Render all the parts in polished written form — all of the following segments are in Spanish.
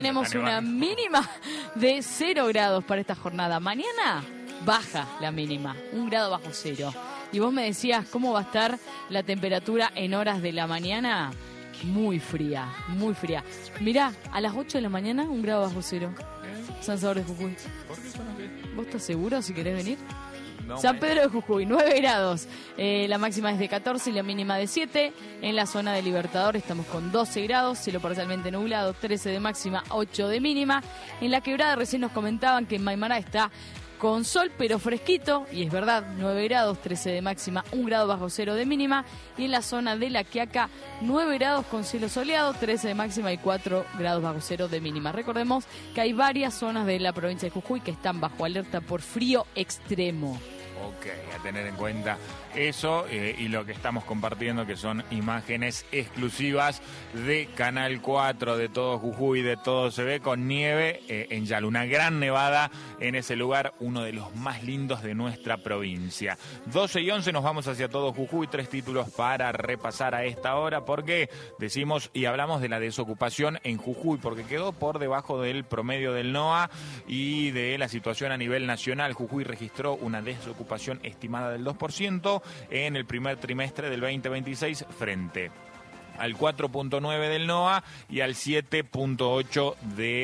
Tenemos una mínima de 0 grados para esta jornada. Mañana baja la mínima, 1 grado bajo cero. Y vos me decías, ¿cómo va a estar la temperatura en horas de la mañana? Muy fría, muy fría. Mirá, a las 8 de la mañana, 1 grado bajo cero. San Salvador de Jujuy. ¿Por qué son así? ¿Vos estás seguro si querés venir? No, San Pedro de Jujuy, 9 grados. La máxima es de 14 y la mínima de 7. En la zona de Libertador estamos con 12 grados, cielo parcialmente nublado, 13 de máxima, 8 de mínima. En la Quebrada recién nos comentaban que en Maimará está con sol pero fresquito, y es verdad, 9 grados, 13 de máxima, 1 grado bajo cero de mínima. Y en la zona de La Quiaca, 9 grados con cielo soleado, 13 de máxima y 4 grados bajo cero de mínima. Recordemos que hay varias zonas de la provincia de Jujuy que están bajo alerta por frío extremo. Ok, a tener en cuenta eso y lo que estamos compartiendo, que son imágenes exclusivas de Canal 4, de todo Jujuy, de todo se ve, con nieve en Yalu, una gran nevada en ese lugar, uno de los más lindos de nuestra provincia. 12 y 11 nos vamos hacia todo Jujuy, 3 títulos para repasar a esta hora, porque decimos y hablamos de la desocupación en Jujuy, porque quedó por debajo del promedio del NOA y de la situación a nivel nacional. Jujuy registró una desocupación estimada del 2% en el primer trimestre del 2026 frente al 4.9 del NOA y al 7.8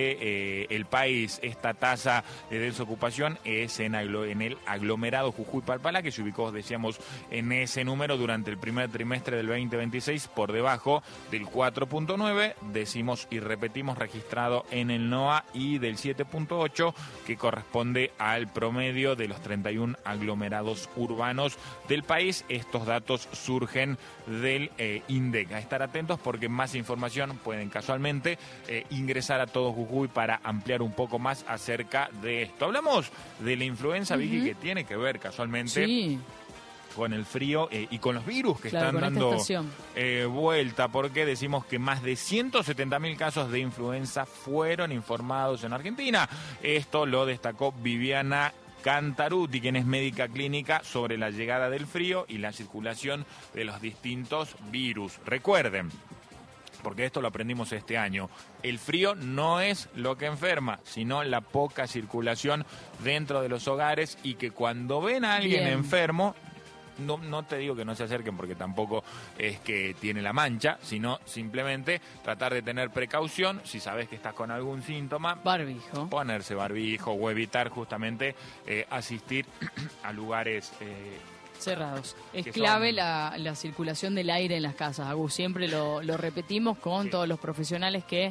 de el país. Esta tasa de desocupación es en el aglomerado Jujuy-Palpalá, que se ubicó, decíamos, en ese número durante el primer trimestre del 2026, por debajo del 4.9, decimos y repetimos, registrado en el NOA, y del 7.8, que corresponde al promedio de los 31 aglomerados urbanos del país. Estos datos surgen del INDEC. A estar atentos, porque más información pueden casualmente ingresar a Todo Jujuy para ampliar un poco más acerca de esto. Hablamos de la influenza, Vicky, que tiene que ver casualmente con el frío y con los virus que están dando vuelta, porque decimos que más de 170.000 casos de influenza fueron informados en Argentina. Esto lo destacó Viviana Cantaruti, quien es médica clínica, sobre la llegada del frío y la circulación de los distintos virus. Recuerden, porque esto lo aprendimos este año, el frío no es lo que enferma, sino la poca circulación dentro de los hogares, y que cuando ven a alguien enfermo, no te digo que no se acerquen, porque tampoco es que tiene la mancha, sino simplemente tratar de tener precaución. Si sabes que estás con algún síntoma, barbijo, ponerse barbijo, o evitar justamente asistir a lugares cerrados. Es clave la circulación del aire en las casas, Agus. Siempre lo repetimos con todos los profesionales que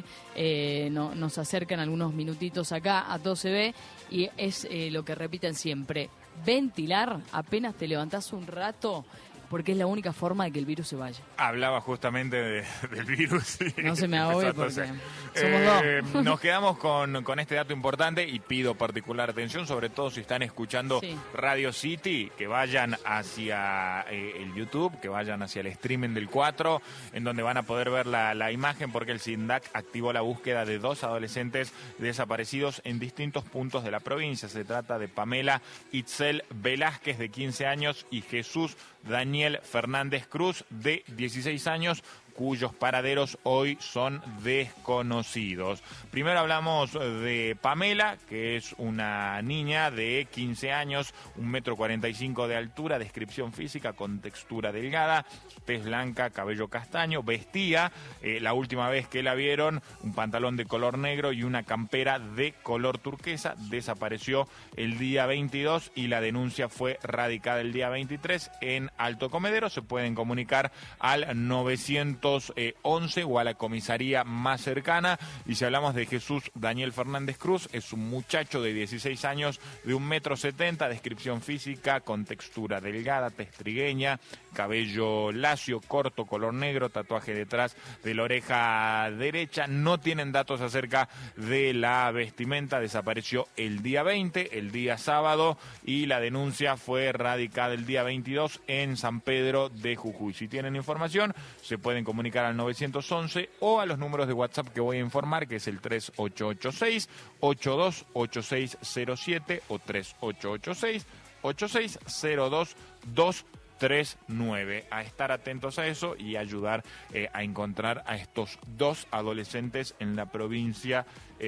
nos acercan algunos minutitos acá a Todo se ve, y es lo que repiten siempre: ventilar apenas te levantás un rato, porque es la única forma de que el virus se vaya. Hablaba justamente del virus. Sí. No se me agobie porque somos dos. Nos quedamos con este dato importante, y pido particular atención, sobre todo si están escuchando Radio City, que vayan hacia el YouTube, que vayan hacia el streaming del 4, en donde van a poder ver la imagen, porque el SINDAC activó la búsqueda de 2 adolescentes desaparecidos en distintos puntos de la provincia. Se trata de Pamela Itzel Velázquez, de 15 años, y Jesús Daniel Fernández Cruz, de 16 años, cuyos paraderos hoy son desconocidos. Primero hablamos de Pamela, que es una niña de 15 años, 1,45 m de altura, descripción física con textura delgada, tez blanca, cabello castaño. Vestía, la última vez que la vieron, un pantalón de color negro y una campera de color turquesa. Desapareció el día 22 y la denuncia fue radicada el día 23 en Alto Comedero. Se pueden comunicar al 911 o a la comisaría más cercana. Y si hablamos de Jesús Daniel Fernández Cruz, es un muchacho de 16 años, de 1,70 m, descripción física con textura delgada, tez trigueña, cabello lacio, corto, color negro, tatuaje detrás de la oreja derecha. No tienen datos acerca de la vestimenta. Desapareció el día 20, el día sábado, y la denuncia fue radicada el día 22 en San Pedro de Jujuy. Si tienen información, se pueden comunicar al 911 o a los números de WhatsApp que voy a informar, que es el 3886-828607 o 3886-860223. 39. A estar atentos a eso y ayudar a encontrar a estos 2 adolescentes en la provincia